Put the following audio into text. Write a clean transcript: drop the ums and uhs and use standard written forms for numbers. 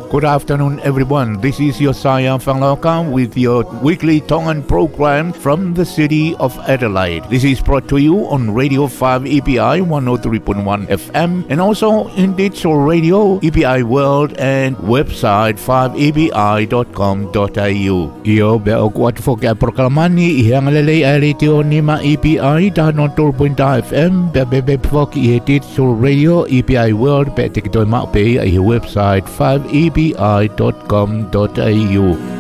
Good afternoon, everyone. This is Josiah Fanglauka with your weekly Tongan program from the city of Adelaide. This is brought to you on Radio 5 EPI 103.1 FM and also in digital radio, EPI World and website 5epi.com.au. Iyo beo kuat fokia proklamani ihang lelei radio nima EPI dahanon 2.0 FM bebe foki digital radio EPI World pe tikitoy maupe ay website 5epi.com.au.